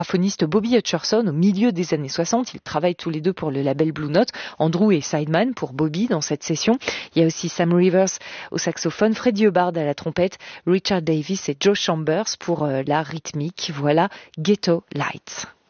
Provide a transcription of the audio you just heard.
Graphoniste Bobby Hutcherson au milieu des années 60. Ils travaillent tous les deux pour le label Blue Note. Andrew est sideman pour Bobby dans cette session. Il y a aussi Sam Rivers au saxophone, Freddie Hubbard à la trompette, Richard Davis et Joe Chambers pour la rythmique. Voilà Ghetto Lights.